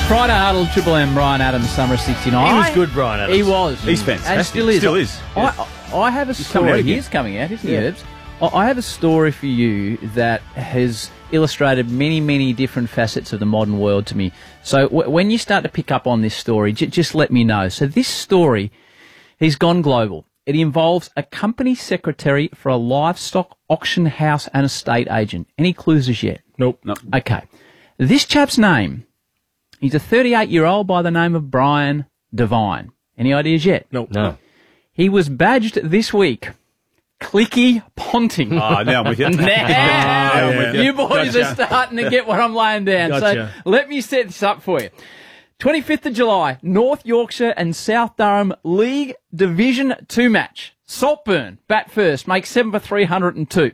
Friday Huddle, Triple M, Brian Adams, Summer of 69. He was good, Brian Adams. He was. He's fantastic. And still is. Still is. I have a story. He is coming out, isn't he, Herbs? I have a story for you that has illustrated many, many different facets of the modern world to me. So when you start to pick up on this story, just let me know. So this story, he's gone global. It involves a company secretary for a livestock auction house and estate agent. Any clues as yet? Nope. Okay. This chap's name, he's a 38-year-old by the name of Brian Devine. Any ideas yet? Nope. No. He was badged this week Clicky Ponting. Oh, now I'm with you. Now, I'm with you. you boys are starting to get what I'm laying down. Gotcha. So let me set this up for you. 25th of July, North Yorkshire and South Durham League Division 2 match. Saltburn, bat first, makes 7 for 302.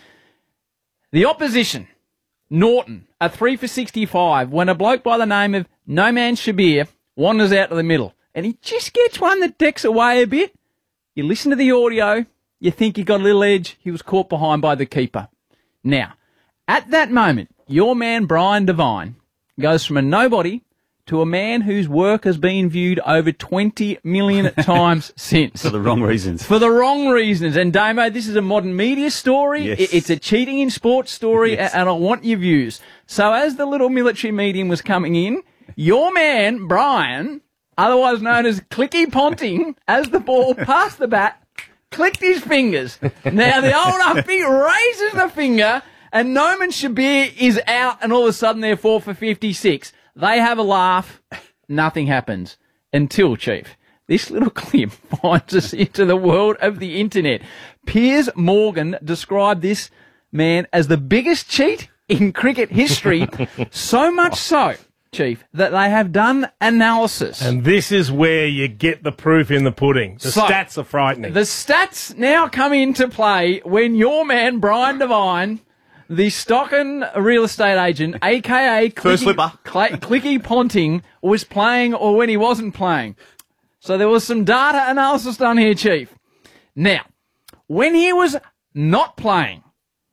The opposition, Norton, a 3 for 65, when a bloke by the name of No Man Shabir wanders out to the middle. And he just gets one that decks away a bit. You listen to the audio, you think he got a little edge, he was caught behind by the keeper. Now, at that moment, your man Brian Devine goes from a nobody to a man whose work has been viewed over 20 million times since. For the wrong reasons. For the wrong reasons. And Damo, this is a modern media story. Yes. It's a cheating in sports story, Yes. and I want your views. So as the little military medium was coming in, your man, Brian, otherwise known as Clicky Ponting, as the ball passed the bat, clicked his fingers. Now the old umpy raises the finger, and Noman Shabir is out, and all of a sudden they're 4 for 56. They have a laugh. Nothing happens until, Chief, this little clip finds us into the world of the internet. Piers Morgan described this man as the biggest cheat in cricket history, so much so, Chief, that they have done analysis. And this is where you get the proof in the pudding. The stats are frightening. The stats now come into play when your man, Brian Devine, the Stockton real estate agent, a.k.a. Clicky Ponting, was playing or when he wasn't playing. So there was some data analysis done here, Chief. Now, when he was not playing,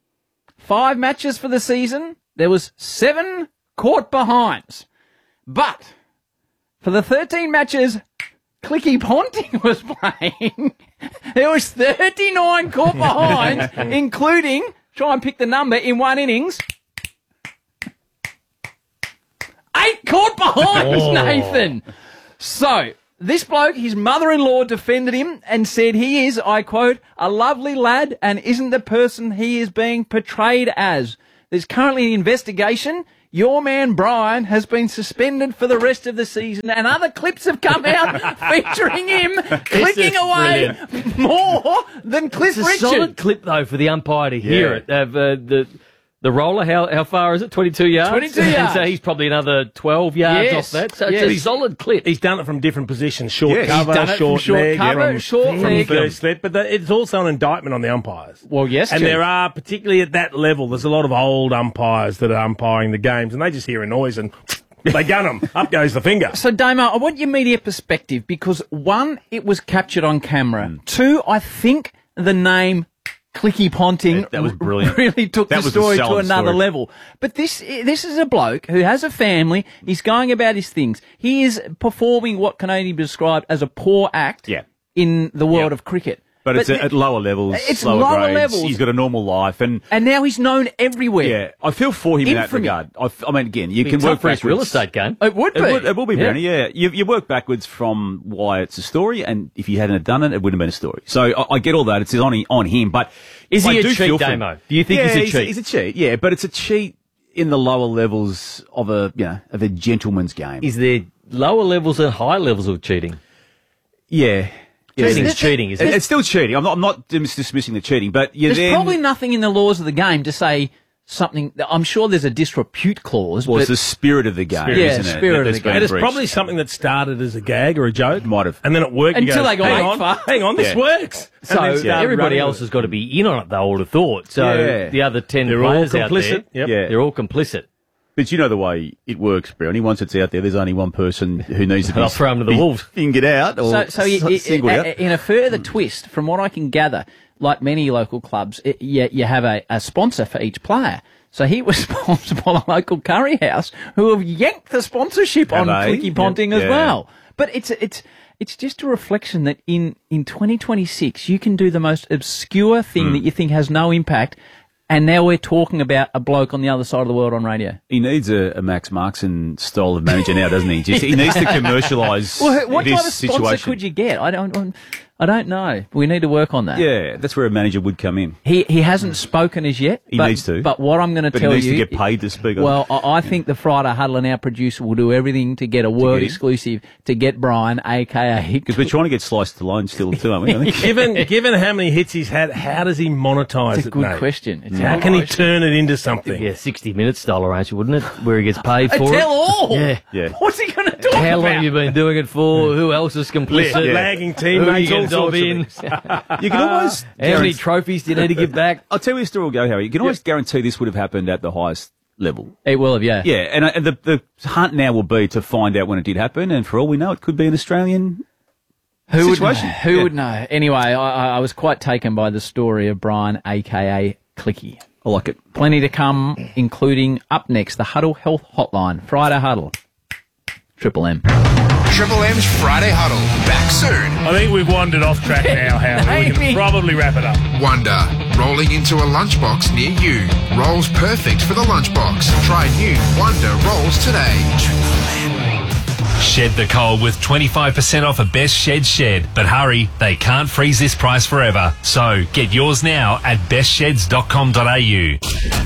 5 matches for the season, there was 7 caught behinds. But for the 13 matches Clicky Ponting was playing, there was 39 caught behinds, including... Try and pick the number in one innings. 8 caught behinds, Nathan. So, this bloke, his mother-in-law defended him and said he is, I quote, a lovely lad and isn't the person he is being portrayed as. There's currently an investigation. Your man Brian has been suspended for the rest of the season, and other clips have come out featuring him clicking away more than Cliff Richard. It's a solid clip, though, for the umpire to hear it. The roller, how far is it? 22 yards? 22 yards. So he's probably another 12 yards off that. So it's a solid clip. He's done it from different positions. Short cover, he's done it short from leg. short leg. First slip. But it's also an indictment on the umpires. Well, yes, and Chief. there are, particularly at that level, there's a lot of old umpires that are umpiring the games, and they just hear a noise and they gun them. Up goes the finger. So, Damo, I want your media perspective because, 1, it was captured on camera. 2, I think the name Clicky Ponting that was brilliant. Really took the story to another story. level. But this is a bloke who has a family. He's going about his things. He is performing what can only be described as a poor act in the world of cricket. But it's at lower levels. It's lower lower grades. levels. He's got a normal life. And now he's known everywhere. Yeah, I feel for him in that Infamy. regard. I mean, again, you can Tough work for his backwards. real estate game. It would be. It will be, Brownie, yeah. You work backwards from why it's a story, and if you hadn't done it, it wouldn't have been a story. So I get all that. It's on him. But Is he I a do cheat, feel for him. Damo? Do you think he's a cheat? He's a cheat, yeah. But it's a cheat in the lower levels of a gentleman's game. Is there lower levels and high levels of cheating? Yeah. Cheating's cheating, isn't it? It's still cheating. I'm not dismissing the cheating, but There's probably nothing in the laws of the game to say something. I'm sure there's a disrepute clause. Well, but it's the spirit of the game, isn't it? spirit of That's the been game. And it's breached. probably something that started as a gag or a joke. Might have. And then it worked. Until you go, they got hang on, this works. So And then started everybody running else with has got to be in on it, they would have thought. So the other 10 They're all players out there, complicit. Yep. Yeah. they're all complicit. But you know the way it works, Brownie. Once it's out there, there's only one person who needs to be They'll throw 'em to the wolves. fingered out or singled out. In a further twist, from what I can gather, like many local clubs, you have a sponsor for each player. So he was sponsored by the local curry house, who have yanked the sponsorship on Have they? Clicky Ponting as Yeah. well. But it's just a reflection that in 2026 you can do the most obscure thing that you think has no impact, and now we're talking about a bloke on the other side of the world on radio. He needs a Max Markson style of manager now, doesn't he? He needs to commercialise Well, what this type of sponsor situation. could you get? I don't know. We need to work on that. Yeah, that's where a manager would come in. He hasn't spoken as yet. He but, needs to. But what I'm going to But tell he needs you, to get paid to speak. well, I think the Friday Huddle and our producer will do everything to get a word him? exclusive to get Brian, aka because we're trying to get Sliced to line still too, aren't we? I think. Given how many hits he's had, how does he monetise It's a it, good mate? question. It's a How good can he question. turn it into something? Yeah, 60 Minutes style arrangement, wouldn't it? Where he gets paid for Tell it. all. Yeah. Yeah. What's he going to talk How about? long have you been doing it for? Who else is complicit? Yeah. Lagging Who are you teammates, going all to dob sorts of in? things. You can almost How many trophies do you need to give back? I'll tell you a story will go, Harry. You can always guarantee this would have happened at the highest level. It will have, yeah. Yeah, and the hunt now will be to find out when it did happen, and for all we know, it could be an Australian Who would know? situation. Who Yeah. would know? Anyway, I was quite taken by the story of Brian, aka Clicky. I like it. Plenty to come, including up next, the Huddle Health Hotline. Friday Huddle. Triple M. Triple M's Friday Huddle. Back soon. I think we've wandered off track now, Howard. We can probably wrap it up. Wonder. Rolling into a lunchbox near you. Rolls perfect for the lunchbox. Try new Wonder Rolls today. Shed the cold with 25% off a Best Shed. But hurry, they can't freeze this price forever. So get yours now at bestsheds.com.au.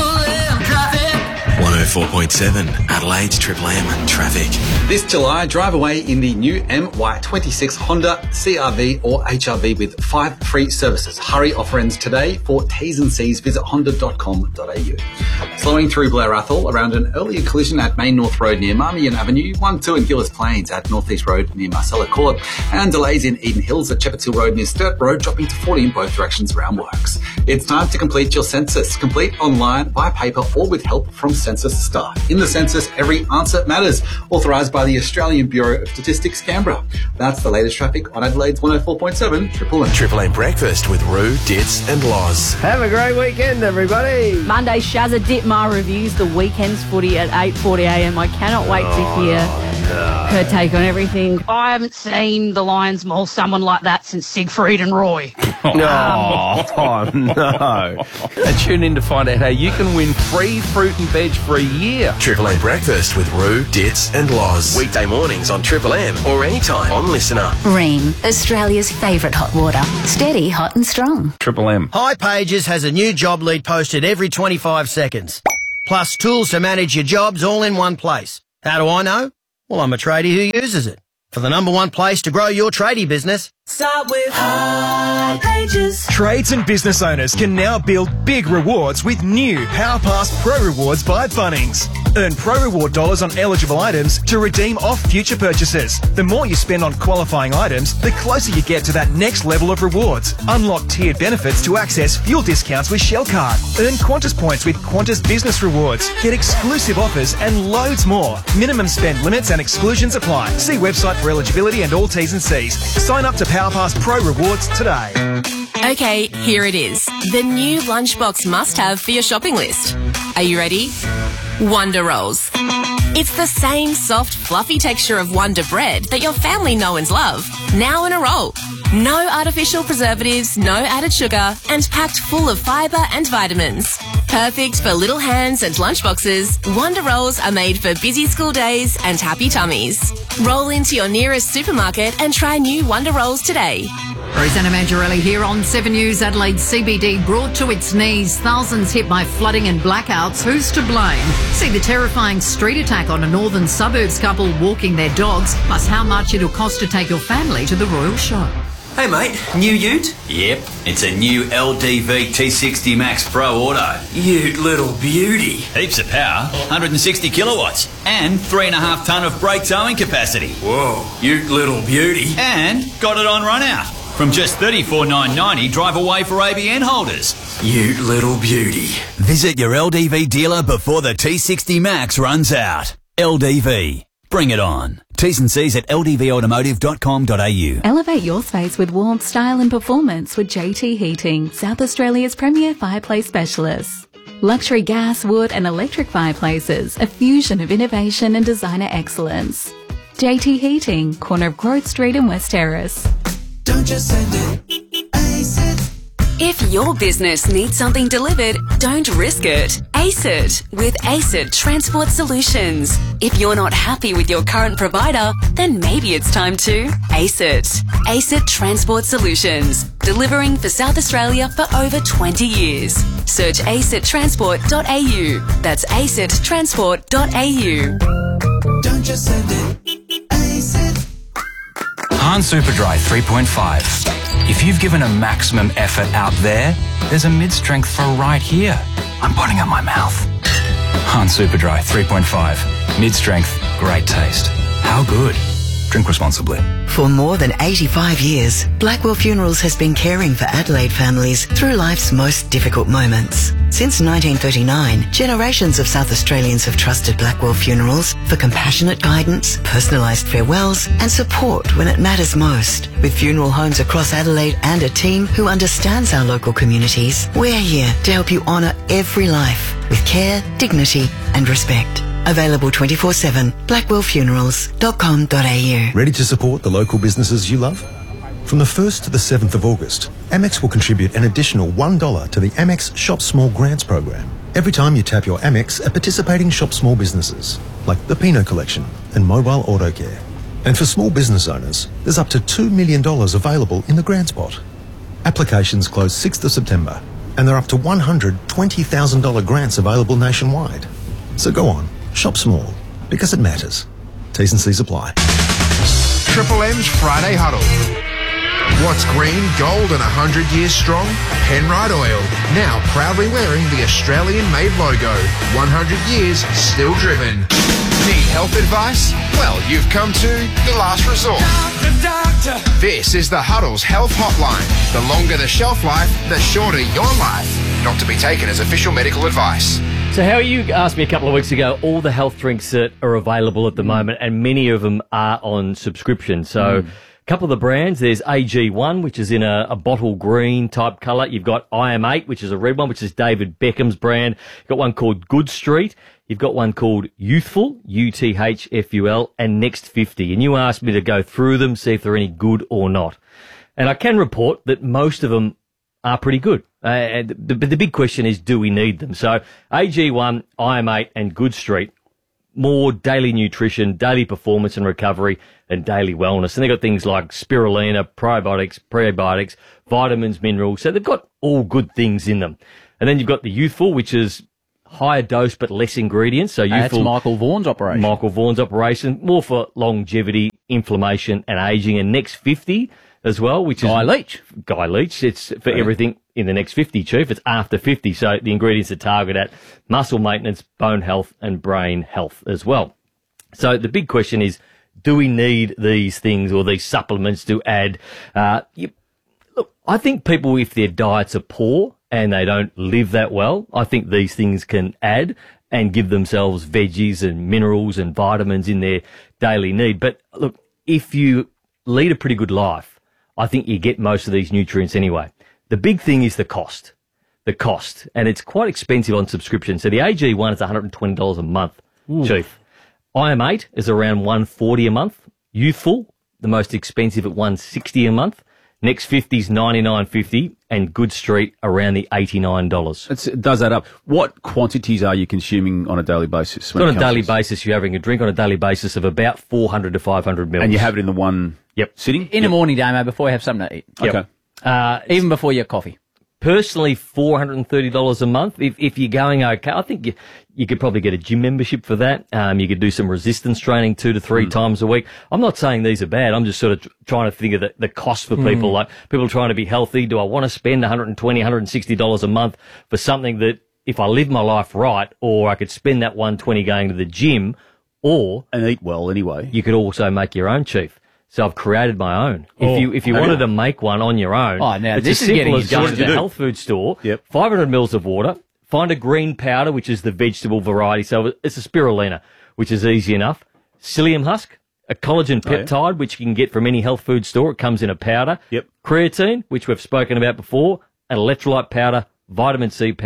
104.7 Adelaide's Triple M traffic. This July, drive away in the new MY26 Honda CRV or HRV with 5 free services. Hurry, offer ends today. For T's and C's, visit honda.com.au. Slowing through Blair Athol around an earlier collision at Main North Road near Marmion Avenue, 1-2 in Gillis Plains at North East Road near Marcella Court, and delays in Eden Hills at Shepherd's Hill Road near Sturt Road, dropping to 40 in both directions around works. It's time to complete your census. Complete online, by paper, or with help from census staff. In the census, every answer matters. Authorised by the Australian Bureau of Statistics, Canberra. That's the latest traffic on Adelaide's 104.7 Triple M. Triple M breakfast with Roo, Ditz and Loz. Have a great weekend, everybody. Monday, Shazza Ditmar reviews the weekend's footy at 8:40am. I cannot wait to hear her take on everything. I haven't seen the Lions maul someone like that since Siegfried and Roy. Oh, no. And tune in to find out how you can win free fruit and veg for a year. Triple M breakfast with Roo, Ditz and Loz. Weekday mornings on Triple M or anytime on Listener. Ream, Australia's favourite hot water. Steady, hot and strong. Triple M. High Pages has a new job lead posted every 25 seconds. Plus tools to manage your jobs all in one place. How do I know? Well, I'm a tradie who uses it. For the number one place to grow your tradie business, start with High Pages. Trades and business owners can now build big rewards with new PowerPass Pro Rewards by Bunnings. Earn Pro Reward dollars on eligible items to redeem off future purchases. The more you spend on qualifying items, the closer you get to that next level of rewards. Unlock tiered benefits to access fuel discounts with Shell Card. Earn Qantas points with Qantas Business Rewards. Get exclusive offers and loads more. Minimum spend limits and exclusions apply. See website for eligibility and all T's and C's. Sign up to PowerPass Pro Rewards today. Okay, here it is. The new lunchbox must-have for your shopping list. Are you ready? Wonder Rolls. It's the same soft, fluffy texture of Wonder Bread that your family know and love, now in a roll. No artificial preservatives, no added sugar, and packed full of fibre and vitamins. Perfect for little hands and lunchboxes, Wonder Rolls are made for busy school days and happy tummies. Roll into your nearest supermarket and try new Wonder Rolls today. Rosanna Mangiarelli here on 7 News. Adelaide CBD brought to its knees. Thousands hit by flooding and blackouts. Who's to blame? See the terrifying street attack on a northern suburbs couple walking their dogs, plus how much it'll cost to take your family to the Royal Show. Hey mate, new ute? Yep, it's a new LDV T60 Max Pro Auto. Ute little beauty. Heaps of power, 160 kilowatts, and 3.5 tonne of brake towing capacity. Whoa, ute little beauty. And got it on run out. From just $34,990 drive away for ABN holders. Ute little beauty. Visit your LDV dealer before the T60 Max runs out. LDV. Bring it on. T's and C's at ldvautomotive.com.au. Elevate your space with warmth, style and performance with JT Heating, South Australia's premier fireplace specialist. Luxury gas, wood and electric fireplaces, a fusion of innovation and designer excellence. JT Heating, corner of Growth Street and West Terrace. Don't just send it, ace it. If your business needs something delivered, don't risk it. Ace it with Ace It Transport Solutions. If you're not happy with your current provider, then maybe it's time to ace it. Ace It Transport Solutions. Delivering for South Australia for over 20 years. Search aceittransport.au. That's aceittransport.au. Don't just send it, ace it. Han Superdry 3.5. If you've given a maximum effort out there, there's a mid-strength for right here. I'm putting up my mouth. Han Superdry 3.5. Mid-strength, great taste. How good? Drink responsibly. For more than 85 years, Blackwell Funerals has been caring for Adelaide families through life's most difficult moments. Since 1939, generations of South Australians have trusted Blackwell Funerals for compassionate guidance, personalised farewells and support when it matters most. With funeral homes across Adelaide and a team who understands our local communities, we're here to help you honour every life with care, dignity and respect. Available 24/7, blackwellfunerals.com.au. Ready to support the local businesses you love? From the 1st to the 7th of August, Amex will contribute an additional $1 to the Amex Shop Small Grants program every time you tap your Amex at participating Shop Small businesses, like the Pinot Collection and Mobile Auto Care. And for small business owners, there's up to $2 million available in the grants pot. Applications close 6th of September, and there are up to $120,000 grants available nationwide. So go on. Shop small, because it matters. T's and C's apply. Triple M's Friday Huddle. What's green, gold and 100 years strong? Penrite Oil, now proudly wearing the Australian-made logo. 100 years, still driven. Need health advice? Well, you've come to the last resort. Doctor. This is the Huddle's Health Hotline. The longer the shelf life, the shorter your life. Not to be taken as official medical advice. So how you asked me a couple of weeks ago, all the health drinks that are available at the moment, and many of them are on subscription. So a couple of the brands, there's AG1, which is in a bottle green type colour. You've got IM8, which is a red one, which is David Beckham's brand. You've got one called Good Street. You've got one called Youthful, UTHFUL, and Next 50. And you asked me to go through them, see if they're any good or not. And I can report that most of them are pretty good. But the big question is, do we need them? So AG1, IM8 and Good Street, more daily nutrition, daily performance and recovery and daily wellness. And they've got things like spirulina, probiotics, prebiotics, vitamins, minerals. So they've got all good things in them. And then you've got the Youthful, which is higher dose but less ingredients. So Youthful, that's Michael Vaughan's operation. Michael Vaughan's operation, more for longevity, inflammation and aging. And Next 50 as well, which is Guy Leach. It's for everything in the Next 50, Chief. It's after 50. So the ingredients are targeted at muscle maintenance, bone health and brain health as well. So the big question is, do we need these things or these supplements to add? Look, I think people, if their diets are poor and they don't live that well, I think these things can add and give themselves veggies and minerals and vitamins in their daily need. But look, if you lead a pretty good life, I think you get most of these nutrients anyway. The big thing is the cost. And it's quite expensive on subscription. So the AG1 is $120 a month, Chief. IM8 is around $140 a month. Youthful, the most expensive at $160 a month. Next 50 is $99.50, and Good Street around the $89. It does add up. What quantities are you consuming on a daily basis? On a daily basis, you're having a drink on a daily basis of about 400 to 500 mils. And you have it in the one sitting? In the morning, Damo, before you have something to eat. Okay. Even before your coffee. Personally, $430 a month. If you're going okay, I think you could probably get a gym membership for that. You could do some resistance training 2 to 3 times a week. I'm not saying these are bad. I'm just sort of trying to think of the cost for people. Like people trying to be healthy. Do I want to spend $120, $160 a month for something that if I live my life right, or I could spend that $120 going to the gym, or and eat well anyway. You could also make your own, Chief. So I've created my own. If you wanted to make one on your own, now it's this as is simple as going to the do. health food store, 500 mils of water, find a green powder, which is the vegetable variety. So it's a spirulina, which is easy enough. Psyllium husk, a collagen peptide, which you can get from any health food store. It comes in a powder. Creatine, which we've spoken about before, an electrolyte powder, vitamin C powder,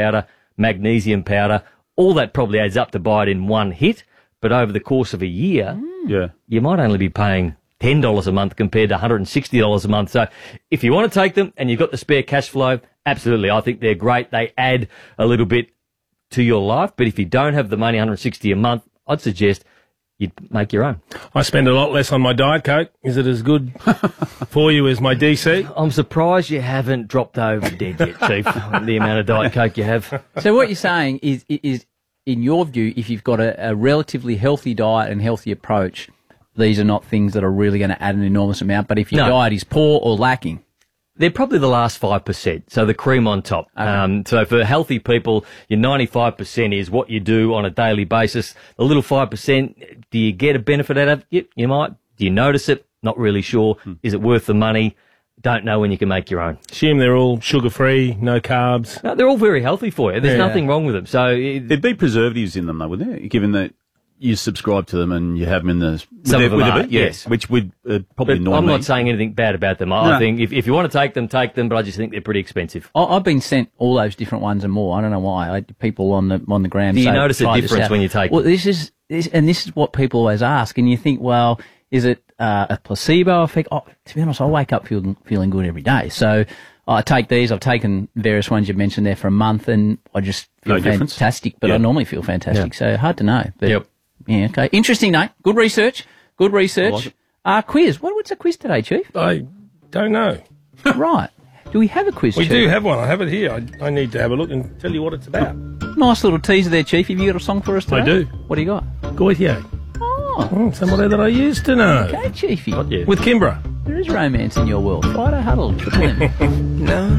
magnesium powder. All that probably adds up to buy it in one hit, but over the course of a year, you might only be paying $10 a month compared to $160 a month. So if you want to take them and you've got the spare cash flow, absolutely, I think they're great. They add a little bit to your life, but if you don't have the money, $160 a month, I'd suggest you'd make your own. I spend a lot less on my Diet Coke. Is it as good for you as my DC? I'm surprised you haven't dropped over dead yet, Chief, the amount of Diet Coke you have. So what you're saying is in your view, if you've got a relatively healthy diet and healthy approach, these are not things that are really going to add an enormous amount. But if your diet is poor or lacking, they're probably the last 5%, so the cream on top. Okay. So for healthy people, your 95% is what you do on a daily basis. The little 5%, do you get a benefit out of it? Yep, you might. Do you notice it? Not really sure. Is it worth the money? Don't know when you can make your own. Assume they're all sugar-free, no carbs. No, they're all very healthy for you. There's nothing wrong with them. So there'd be preservatives in them, though, wouldn't there? Given that you subscribe to them and you have them in the... Some of them are, yes. Which would probably annoy me. I'm not saying anything bad about them. I think if you want to take them, but I just think they're pretty expensive. I've been sent all those different ones and more. I don't know why. People on the gram say... Do you say, notice a difference when you take them? Well, this is what people always ask. And you think, well, is it a placebo effect? Oh, to be honest, I wake up feeling good every day. So I take these. I've taken various ones you've mentioned there for a month and I just feel fantastic. But I normally feel fantastic. So hard to know. But yeah, okay. Interesting, Nate. Good research. Good research. Quiz. What's a quiz today, Chief? I don't know. Right. Do we have a quiz, We Chief? do have one. I have it here. I need to have a look and tell you what it's about. Nice little teaser there, Chief. Have you got a song for us today? I do. What do you got? Goithier. Oh. Somebody that I used to know. Okay, Chiefy. With Kimbra. There is romance in your world. Friday Huddle. Triple M. No.